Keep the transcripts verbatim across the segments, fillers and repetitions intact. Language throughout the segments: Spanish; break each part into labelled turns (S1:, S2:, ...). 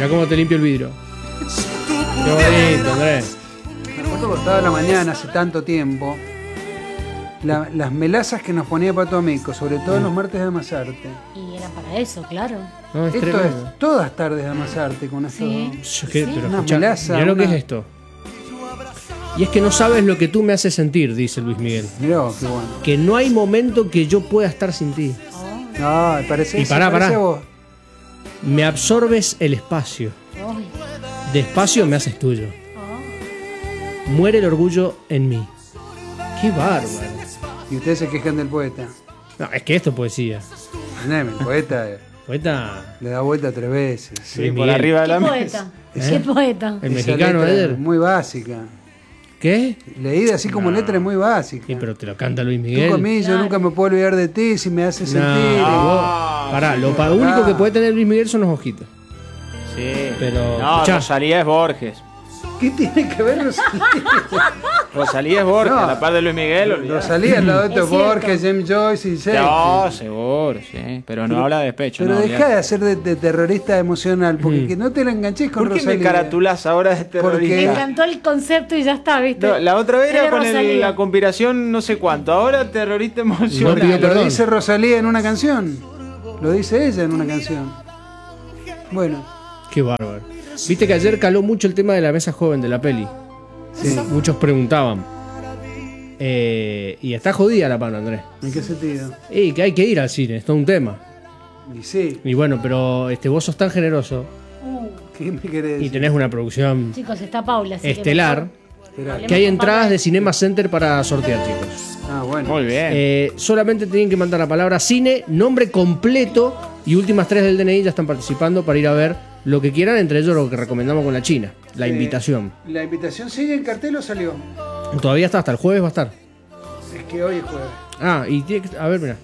S1: Mirá cómo te limpio el vidrio. Qué bonito, Andrés.
S2: Me acuerdo que estaba la mañana hace tanto tiempo. La, las melazas que nos ponía Pato Amico, sobre todo en los martes de Amasarte.
S3: Y era para eso, claro.
S1: No, es
S2: Esto
S1: tremendo.
S2: es todas tardes de Amasarte con esto.
S3: Sí.
S1: Yo qué-
S3: Sí.
S1: pero
S2: Una
S1: escuchá,
S2: melaza,
S1: mirá lo que
S2: una-
S1: es esto. Y es que no sabes lo que tú me haces sentir, dice Luis Miguel.
S2: Mirá vos, qué bueno.
S1: Que no hay momento que yo pueda estar sin ti.
S2: Ay, parece,
S1: Y
S2: se
S1: pará,
S2: parece
S1: pará.
S2: a vos.
S1: Me absorbes el espacio.
S3: Ay,
S1: Despacio me haces tuyo.
S3: ay.
S1: Muere el orgullo en mí. Qué bárbaro.
S2: Y ustedes se quejan del poeta.
S1: No, es que esto es poesía.
S2: Entendeme, el poeta eh,
S1: Poeta.
S2: le da vuelta tres veces.
S4: Sí,
S1: Luis
S4: por
S1: Miguel.
S4: arriba de
S3: ¿Qué
S4: la mesa.
S3: poeta?
S1: ¿Eh?
S3: ¿Qué poeta?
S1: El
S2: Esa
S1: mexicano
S2: letra
S1: Eder.
S2: es muy básica.
S1: ¿Qué?
S2: Leída así como letra es muy básica.
S1: Sí, pero te lo canta Luis
S2: Tú
S1: Miguel.
S2: conmigo, yo
S3: Claro.
S2: nunca me puedo olvidar de ti si me haces
S1: No,
S2: sentir.
S1: vos- pará, lo pa- único
S2: Ah.
S1: que puede tener Luis Miguel son los ojitos.
S4: Sí.
S1: Pero,
S4: No,
S1: escuchá.
S4: Rosalía es Borges.
S2: ¿Qué tiene que ver Rosalía?
S4: Rosalía es Borges,
S2: No.
S4: a la par de Luis Miguel. olvidate.
S2: Rosalía al lado de estos
S3: Es cierto.
S2: Borges, James Joyce y Shakespeare.
S4: No, seguro, sí. Pero no habla de despecho.
S2: Pero
S4: no,
S2: deja
S4: olvidate.
S2: de hacer de, de terrorista emocional, porque
S1: Mm.
S2: que no te la enganches con
S4: ¿Por qué
S2: Rosalía.
S4: me caratulas ahora de
S2: Porque-
S3: Me
S4: terrorista?
S3: encantó el concepto y ya está, ¿viste?
S4: No, la otra vez era
S3: Eres
S4: con el-
S3: Rosalía.
S4: la conspiración no sé cuánto. Ahora terrorista
S1: No
S4: emocional.
S1: pidió
S2: Lo
S1: perdón.
S2: dice Rosalía en una canción. Lo dice ella en una canción. Bueno,
S1: Qué bárbaro. Viste que ayer caló mucho el tema de la mesa joven de la peli.
S2: sí.
S1: Muchos preguntaban. Eh, y está jodida la mano, Andrés.
S2: ¿En qué sentido?
S1: Y que hay que ir al cine, es todo un tema.
S2: Y sí,
S1: Y bueno, pero este, vos sos tan generoso
S3: Uh,
S2: ¿qué me querés
S1: y
S2: decir?
S1: tenés una producción
S3: chicos, está Paula. así que
S1: estelar
S2: Esperá.
S3: Hablemos
S1: que hay
S3: con
S1: entradas
S3: Paula.
S1: de Cinema Center para sortear, chicos.
S2: Ah, bueno.
S4: Muy bien.
S1: Eh, solamente tienen que mandar la palabra cine, nombre completo y últimas tres del D N I. Ya están participando para ir a ver lo que quieran, entre ellos lo que recomendamos con la China, la
S2: Eh,
S1: invitación.
S2: ¿La invitación sigue en cartel o salió?
S1: Todavía está, hasta el jueves va a estar.
S2: Es que hoy es jueves.
S1: Ah, y tiene que... A ver, mira.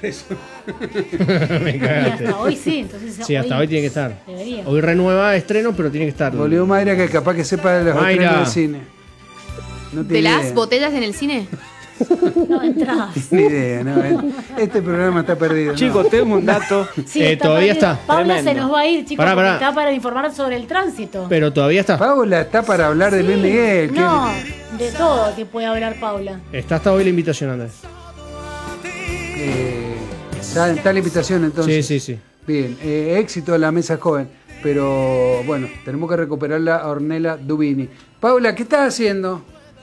S1: Me
S3: Y
S1: cagaste.
S3: hasta hoy sí, entonces
S1: Sí, hasta hoy tiene que estar.
S3: Debería.
S1: Hoy renueva estreno, pero tiene que estar.
S2: Volvió Mayra, que capaz que sepa de los
S1: Mayra.
S2: estrenos del cine. No
S5: ¿De
S2: tiene
S5: las
S2: idea.
S5: botellas en el cine?
S3: No entradas.
S2: Ni idea, ¿no? Este programa está perdido. ¿no?
S4: Chicos, tengo un dato.
S3: Sí,
S1: Eh,
S3: está
S1: todavía
S3: perdido.
S1: está.
S3: Paula
S4: Tremendo.
S3: se nos va a ir, chicos,
S1: Pará,
S3: porque
S1: pará.
S3: está para informar sobre el tránsito.
S1: Pero todavía está.
S2: Paula está para hablar de Luis Miguel. ¿qué-
S3: No, de todo que puede hablar Paula.
S1: Está hasta hoy la invitación, Andrés.
S2: eh, está, está la invitación entonces.
S1: Sí, sí, sí.
S2: Bien, eh, éxito a la mesa joven. Pero bueno, tenemos que recuperarla a Ornella Dubini. Paula, ¿qué estás haciendo?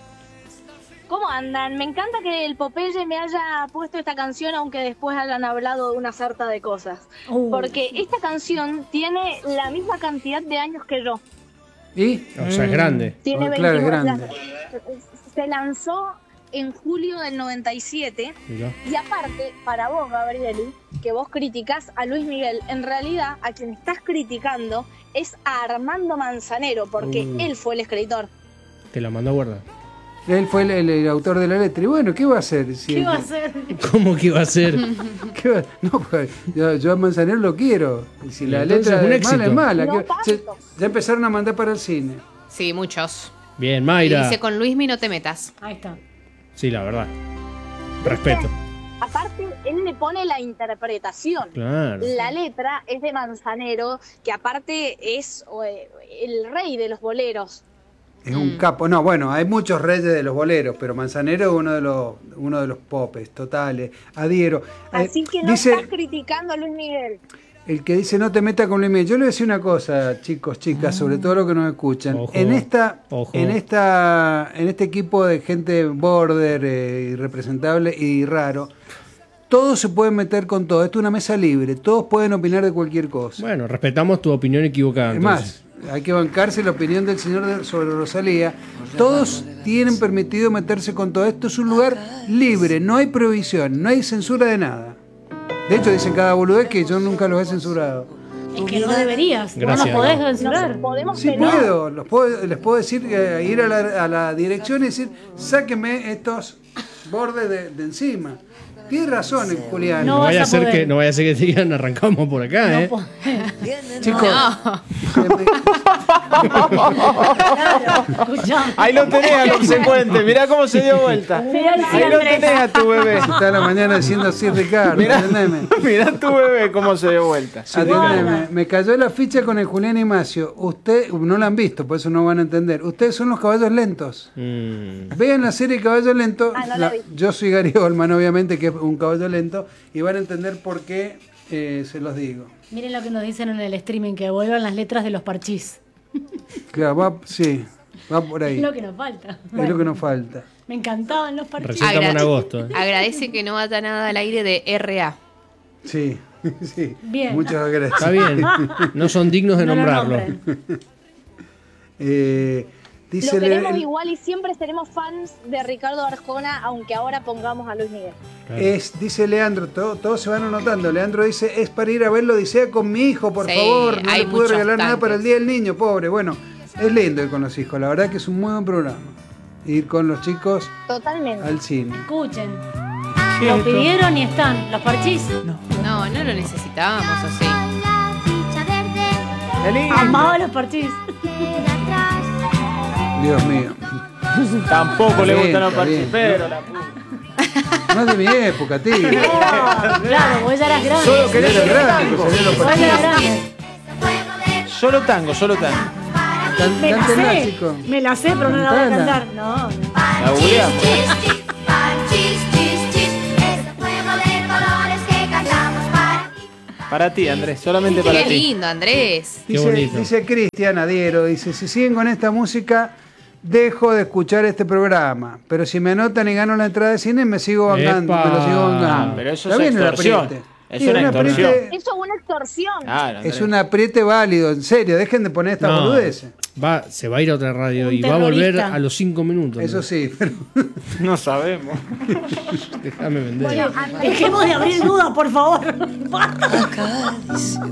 S6: ¿Cómo andan? Me encanta que el Popeye me haya puesto esta canción, aunque después hayan hablado de una sarta de cosas.
S3: Uh,
S6: Porque esta canción tiene la misma cantidad de años que yo.
S2: ¿Y?
S1: O sea, es grande.
S6: Tiene
S2: Ah, claro, es
S6: veintinueve.
S2: grande.
S6: La- Se lanzó en julio del noventa y siete.
S1: Mirá.
S6: Y aparte, para vos, Gabrieli, que vos criticás a Luis Miguel, en realidad a quien estás criticando es a Armando Manzanero, porque
S1: Uh.
S6: él fue el escritor.
S1: Te la mando a guardar.
S2: Él fue el, el- el autor de la letra. Y bueno, ¿qué va a hacer? Si-
S3: ¿Qué va a hacer?
S1: ¿Cómo que iba a ser?
S2: ¿Qué va- No, pues, yo, yo a Manzanero lo quiero. Y si
S1: Y
S2: la
S1: entonces
S2: letra
S1: es un
S2: es mala,
S1: éxito.
S2: es mala.
S6: No
S2: ¿Qué- se-
S6: tanto.
S2: ya empezaron a mandar para el cine.
S5: Sí, muchos.
S1: Bien,
S5: Y
S1: Mayra.
S5: dice con Luismi no te metas.
S3: Ahí está.
S1: Sí, la verdad. Respeto.
S6: Aparte, él le pone la interpretación.
S1: Claro.
S6: La letra es de Manzanero, que aparte es eh, el rey de los boleros.
S2: Es un capo. No, bueno, hay muchos reyes de los boleros, pero Manzanero es uno de los, uno de los popes totales. Adhiero. Eh,
S6: Así que no
S2: dice
S6: estás criticando a Luis Miguel.
S2: el que dice no te metas con Luis Miguel. Yo le voy a decir una cosa, chicos, chicas, sobre todo los que nos escuchan.
S1: Ojo,
S2: en esta,
S1: ojo.
S2: en esta, en este equipo de gente border, eh, irrepresentable y raro, todos se pueden meter con todo. Esto es una mesa libre. Todos pueden opinar de cualquier cosa.
S1: Bueno, respetamos tu opinión equivocada.
S2: Es
S1: entonces.
S2: más, hay que bancarse la opinión del señor de- sobre Rosalía. Todos tienen permitido meterse con todo esto. Es un lugar libre, no hay prohibición, no hay censura de nada. De hecho, dicen cada boludez que yo nunca los he censurado.
S3: Es que no deberías.
S1: Gracias.
S3: No nos podés
S6: Nos
S3: censurar.
S6: podemos
S2: Sí
S6: pelear.
S2: puedo, los puedo, les puedo decir, eh, ir a la, a la dirección y decir, sáquenme estos bordes de, de encima. Tienes razón, Julián.
S1: No,
S3: No
S1: vaya a
S3: vas a
S1: ser
S3: poder.
S1: que, no vaya a ser que te digan arrancamos por acá,
S3: No
S1: ¿eh?
S3: po-
S2: Chicos,
S5: No.
S2: se me-
S3: Claro, escuchá.
S4: Ahí lo tenés al obsecuente. Mirá cómo se dio vuelta.
S3: Mirá el sí,
S4: Ahí lo
S3: Andrés.
S4: tenés a tu bebé.
S2: está a la mañana diciendo así, Ricardo.
S4: Mirá,
S2: Atendeme.
S4: mirá tu bebé cómo se dio vuelta.
S2: Atendeme. Me cayó la ficha con el Julián y Macio. Usted, no la han visto, por eso no van a entender. Ustedes son los caballos lentos.
S1: Mm.
S2: Vean la serie Caballo Lento.
S6: Ah, no la
S2: La-
S6: vi.
S2: yo soy Gary Oldman, obviamente, que es un caballo lento. Y van a entender por qué eh, se los digo.
S3: Miren lo que nos dicen en el streaming, que vuelvan las letras de los parchís.
S2: Claro, va, sí, va por ahí.
S3: Es lo que nos falta.
S2: Es lo que nos falta.
S3: Me encantaban los parchís.
S1: Recién estamos en agosto. ¿eh?
S5: Agradece que no mata nada al aire de R A.
S2: Sí, sí.
S3: Bien.
S2: Muchas gracias.
S1: Está bien. No son dignos de
S3: No lo
S1: nombrarlo.
S3: nombren.
S2: Eh, dice
S6: Lo queremos
S2: el-
S6: igual y siempre seremos fans de Ricardo Arjona, aunque ahora pongamos a Luis Miguel.
S2: es, dice Leandro, todo- todos se van anotando. Leandro dice, es para ir a ver la Odisea con mi hijo, por
S5: Sí,
S2: favor. No
S5: hay
S2: le pude
S5: muchos
S2: regalar nada
S5: tanques.
S2: para el Día del Niño, pobre. Bueno, es lindo ir con los hijos. La verdad que es un muy buen programa. Ir con los chicos
S6: Totalmente.
S2: al cine.
S3: Escuchen. Lo pidieron y están. Los parchís.
S5: No, no lo necesitábamos así.
S4: Qué lindo.
S3: Amaba los parchís.
S2: Dios mío.
S4: Tampoco le
S2: Está
S4: gustan
S2: bien,
S4: los
S2: está bien.
S4: parches, pero la puta.
S2: No es de mi época, tío.
S3: Ah, claro, vos ya eras grande.
S4: Solo querés
S2: Era
S4: el
S2: grande,
S4: tango.
S2: que salían los
S3: Vos ya eras grande.
S4: Solo tango, solo tango.
S2: Can-
S3: Me la
S2: cántenla,
S3: sé.
S2: chicos.
S3: Me la sé, pero no la voy a
S2: Cantala.
S3: cantar. No. no.
S4: La googleamos. Para ti, Andrés, solamente para
S5: Qué
S4: ti.
S5: lindo, Andrés.
S1: Qué
S2: Dice,
S1: bonito.
S2: dice Cristian Adiero, dice, si siguen con esta música, dejo de escuchar este programa. Pero si me anotan y gano la entrada de cine, me sigo bancando,
S1: Epa.
S2: me lo sigo bancando.
S4: Ah, pero eso
S2: Está
S4: es
S2: bien el
S4: extorsión.
S2: apriete.
S4: Es
S2: Sí,
S4: una
S2: un
S4: extorsión.
S2: apriete-
S6: Eso es una extorsión.
S4: Claro, Andrés.
S2: Es un apriete válido, en serio, dejen de poner estas
S1: No,
S2: boludeces.
S1: va, se va a ir a otra radio
S3: Un
S1: y va a volver
S3: terrorista.
S1: a los cinco minutos.
S2: Eso
S1: ¿no?
S2: sí, pero
S4: No sabemos.
S1: Déjame vender.
S3: Bueno, dejemos de abrir dudas, por favor. Basta.